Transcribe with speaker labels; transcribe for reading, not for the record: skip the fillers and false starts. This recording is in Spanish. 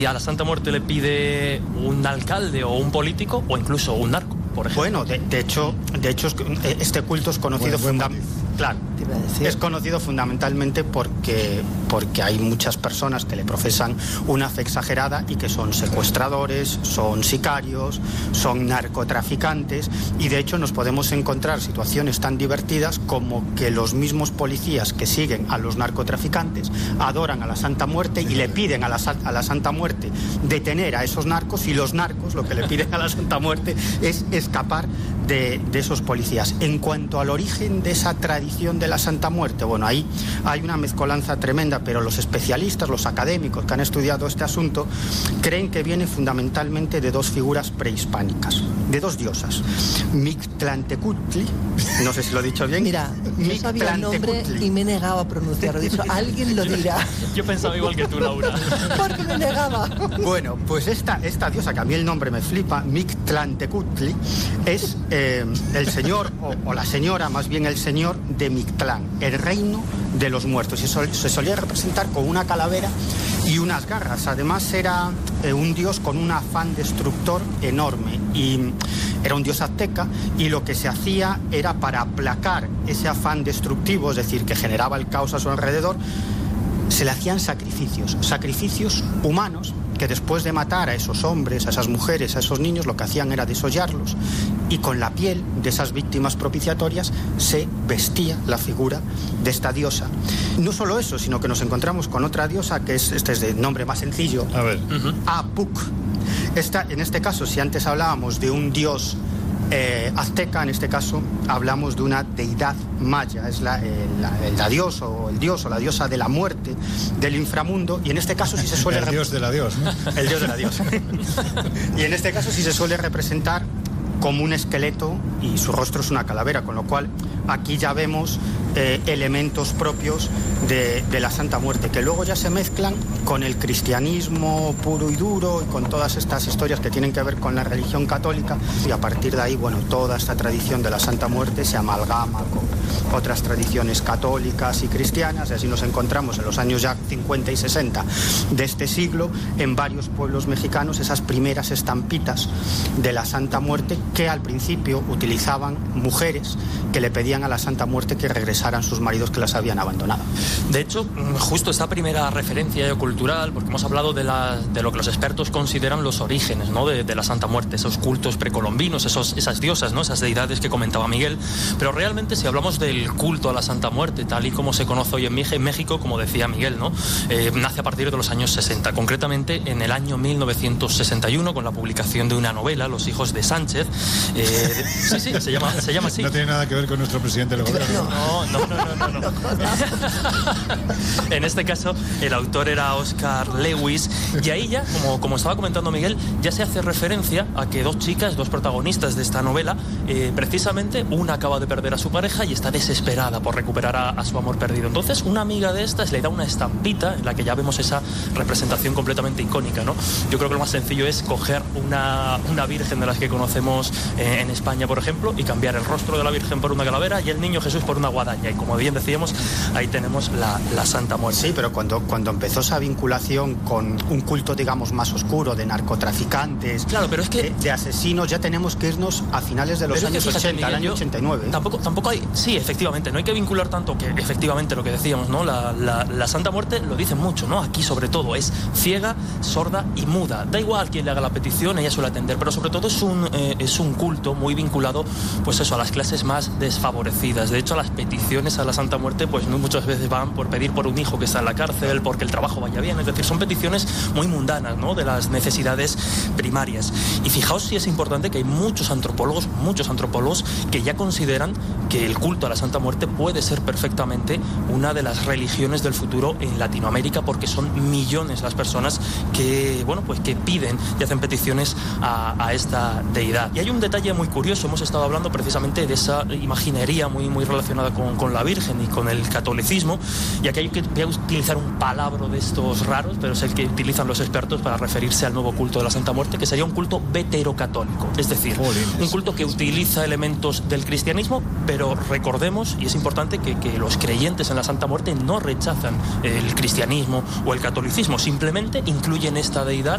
Speaker 1: ¿Y a la Santa Muerte le pide un alcalde o un político o incluso un narco, por ejemplo?
Speaker 2: Bueno, de hecho, este culto es conocido es conocido fundamentalmente porque hay muchas personas que le profesan una fe exagerada y que son secuestradores, son sicarios, son narcotraficantes, y de hecho nos podemos encontrar situaciones tan divertidas como que los mismos policías que siguen a los narcotraficantes adoran a la Santa Muerte y le piden a la Santa Muerte detener a esos narcos, y los narcos lo que le piden a la Santa Muerte es escapar de esos policías. En cuanto al origen de esa tradición de la Santa Muerte, bueno, ahí hay una mezcolanza tremenda, pero los especialistas, los académicos que han estudiado este asunto, creen que viene fundamentalmente de dos figuras prehispánicas, de dos diosas. Mictlantecutli, no sé si lo he dicho bien.
Speaker 3: Mira, yo sabía el nombre y me negaba a pronunciarlo. He dicho, alguien lo dirá.
Speaker 1: Yo pensaba igual que tú, Laura.
Speaker 3: Porque me negaba.
Speaker 2: Bueno, pues esta diosa, que a mí el nombre me flipa, Mictlantecutli, es el señor, o la señora, más bien el señor de Mictlán, el reino de los muertos. Y se solía representar con una calavera y unas garras. Además era un dios con un afán destructor enorme, y era un dios azteca, y lo que se hacía era, para aplacar ese afán destructivo, es decir, que generaba el caos a su alrededor, se le hacían sacrificios humanos, que después de matar a esos hombres, a esas mujeres, a esos niños, lo que hacían era desollarlos, y con la piel de esas víctimas propiciatorias se vestía la figura de esta diosa. No solo eso, sino que nos encontramos con otra diosa, que este es de nombre más sencillo, Apuk. En este caso, si antes hablábamos de un dios azteca, en este caso hablamos de una deidad maya. Es la diosa o el dios o la diosa de la muerte, del inframundo, y en este caso sí se suele...
Speaker 4: El dios de la dios, ¿no?
Speaker 2: El dios de la diosa. Y en este caso sí se suele representar como un esqueleto, y su rostro es una calavera, con lo cual aquí ya vemos elementos propios de la Santa Muerte, que luego ya se mezclan con el cristianismo puro y duro y con todas estas historias que tienen que ver con la religión católica, y a partir de ahí, bueno, toda esta tradición de la Santa Muerte se amalgama con otras tradiciones católicas y cristianas, y así nos encontramos en los años ya 50 y 60 de este siglo en varios pueblos mexicanos esas primeras estampitas de la Santa Muerte, que al principio utilizaban mujeres que le pedían a la Santa Muerte que regresaran sus maridos que las habían abandonado.
Speaker 1: De hecho, justo esta primera referencia cultural, porque hemos hablado de lo que los expertos consideran los orígenes, ¿no?, de la Santa Muerte, esos cultos precolombinos, esas diosas, ¿no?, esas deidades que comentaba Miguel, pero realmente si hablamos del culto a la Santa Muerte, tal y como se conoce hoy en México, como decía Miguel, ¿no?, nace a partir de los años 60, concretamente en el año 1961, con la publicación de una novela, Los hijos de Sánchez. Sí, se llama así.
Speaker 4: No tiene nada que ver con nuestro presidente del gobierno.
Speaker 1: No. En este caso, el autor era Oscar Lewis, y ahí ya, como estaba comentando Miguel, ya se hace referencia a que dos protagonistas de esta novela, precisamente una acaba de perder a su pareja y está desesperada por recuperar a su amor perdido. Entonces, una amiga de estas le da una estampita en la que ya vemos esa representación completamente icónica, ¿no? Yo creo que lo más sencillo es coger una virgen de las que conocemos en España, por ejemplo, y cambiar el rostro de la virgen por una calavera y el niño Jesús por una guadaña. Y como bien decíamos, ahí tenemos la Santa Muerte.
Speaker 2: Sí, pero cuando empezó esa vinculación con un culto, digamos, más oscuro, de narcotraficantes,
Speaker 1: claro, pero es que
Speaker 2: de asesinos, ya tenemos que irnos a finales de los años 80, al año 89.
Speaker 1: Tampoco hay... Sí, efectivamente, no hay que vincular tanto, que efectivamente lo que decíamos, ¿no? La Santa Muerte lo dicen mucho, ¿no? Aquí, sobre todo, es ciega, sorda y muda. Da igual quién le haga la petición, ella suele atender, pero sobre todo es un culto muy vinculado, pues eso, a las clases más desfavorecidas. De hecho, las peticiones a la Santa Muerte, pues muchas veces van por pedir por un hijo que está en la cárcel, porque el trabajo vaya bien. Es decir, son peticiones muy mundanas, ¿no?, de las necesidades primarias. Y fijaos si es importante que hay muchos antropólogos que ya consideran que el culto a la Santa Muerte puede ser perfectamente una de las religiones del futuro en Latinoamérica, porque son millones las personas que, bueno, pues que piden y hacen peticiones a esta deidad. Y hay un detalle muy curioso, hemos estado hablando precisamente de esa imaginería muy relacionada con la Virgen y con el catolicismo, y aquí voy a utilizar un palabra de estos raros, pero es el que utilizan los expertos para referirse al nuevo culto de la Santa Muerte, que sería un culto veterocatólico, es decir, un culto que utiliza elementos del cristianismo, pero recordemos, y es importante, que los creyentes en la Santa Muerte no rechazan el cristianismo o el catolicismo, simplemente incluyen esta deidad